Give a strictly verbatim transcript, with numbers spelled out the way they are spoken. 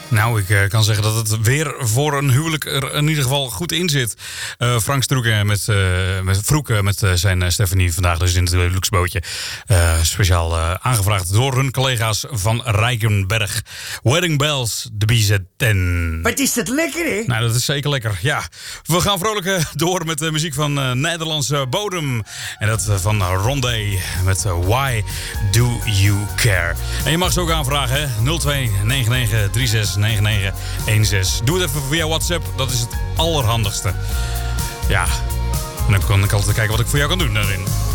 Nou, ik uh, kan zeggen dat het weer voor een huwelijk er in ieder geval goed in zit. Uh, Frank Stroeke met, uh, met Vroeke met uh, zijn uh, Stephanie vandaag dus in het luxebootje. Uh, speciaal uh, aangevraagd door hun collega's van Rijkenberg. Wedding Bells, de B Z tien. Wat is dat lekker, hè? Nou, dat is zeker lekker, ja. We gaan vrolijk uh, door met de muziek van uh, Nederlandse bodem. En dat uh, van Rondé met uh, Why Do You Care. En je mag ze ook aanvragen, hè? nul twee negen negen drie zes negen negen een zes. Doe het even via WhatsApp, dat is het allerhandigste. Ja, en dan kan ik altijd kijken wat ik voor jou kan doen daarin.